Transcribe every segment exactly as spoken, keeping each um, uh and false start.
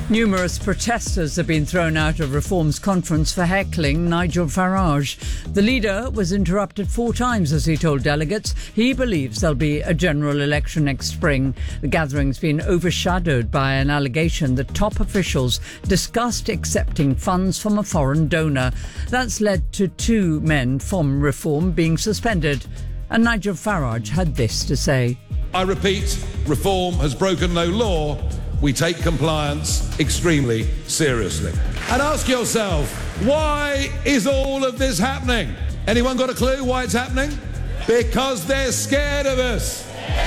Numerous protesters have been thrown out of Reform's conference for heckling Nigel Farage. The leader was interrupted four times as he told delegates he believes there'll be a general election next spring. The gathering's been overshadowed by an allegation that top officials discussed accepting funds from a foreign donor. That's led to two men from Reform being suspended. And Nigel Farage had this to say. I repeat, Reform has broken no law. We take compliance extremely seriously. And ask yourself, why is all of this happening? Anyone got a clue why it's happening? Because they're scared of us.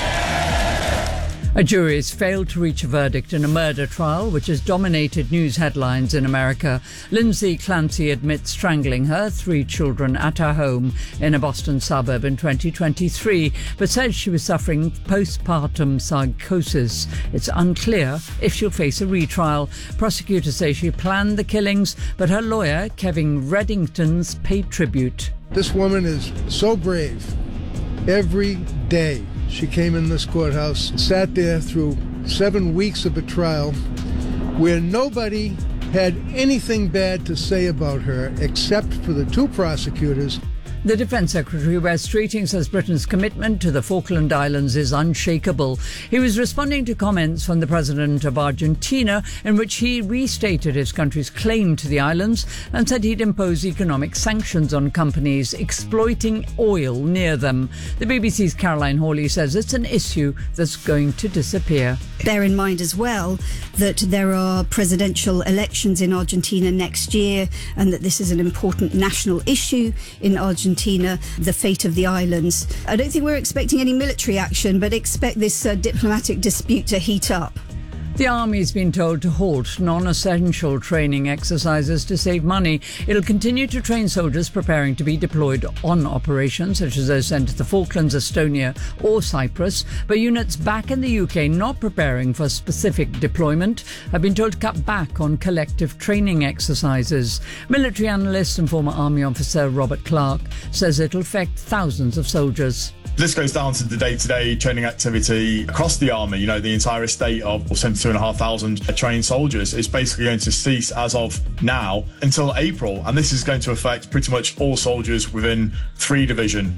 A jury has failed to reach a verdict in a murder trial which has dominated news headlines in America. Lindsay Clancy admits strangling her three children at her home in a Boston suburb in twenty twenty-three, but says she was suffering postpartum psychosis. It's unclear if she'll face a retrial. Prosecutors say she planned the killings, but her lawyer, Kevin Reddington's, paid tribute. This woman is so brave. Every day she came in this courthouse, sat there through seven weeks of a trial where nobody had anything bad to say about her except for the two prosecutors. The Defence Secretary, Wes Streeting, says Britain's commitment to the Falkland Islands is unshakable. He was responding to comments from the President of Argentina in which he restated his country's claim to the islands and said he'd impose economic sanctions on companies exploiting oil near them. The B B C's Caroline Hawley says it's an issue that's going to disappear. Bear in mind as well that there are presidential elections in Argentina next year and that this is an important national issue in Argentina. The fate of the islands. I don't think we're expecting any military action, but expect this uh, diplomatic dispute to heat up. The Army's been told to halt non-essential training exercises to save money. It'll continue to train soldiers preparing to be deployed on operations, such as those sent to the Falklands, Estonia or Cyprus. But units back in the U K not preparing for specific deployment have been told to cut back on collective training exercises. Military analyst and former Army officer Robert Clark says it'll affect thousands of soldiers. This goes down to the day-to-day training activity across the Army. You know, the entire estate of seventy-two thousand five hundred trained soldiers is basically going to cease as of now until April. And this is going to affect pretty much all soldiers within three division